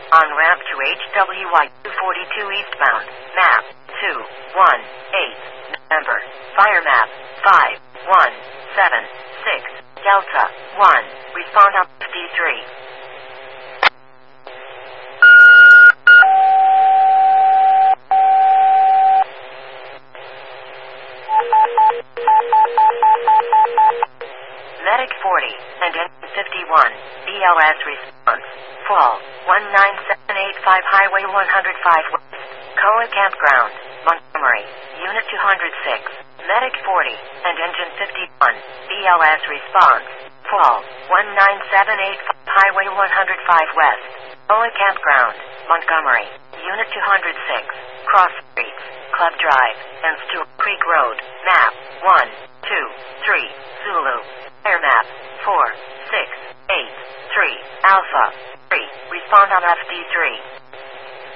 On ramp to HWY 242 eastbound. Map 218. Number. Fire map 5176. Delta 1. Respond up to D3. Medic 40 and engine 51. BLS response. Fall 19785 Highway 105 West. Koa Campground, Montgomery. Unit 206. Medic 40 and engine 51. BLS response. Fall 19785 Highway 105 West. Koa Campground, Montgomery. Unit 206. Cross Streets, Club Drive, and Stewart Creek Road. Map 123 Zulu. Fire map 4683 Alpha 3. Respond on FD3.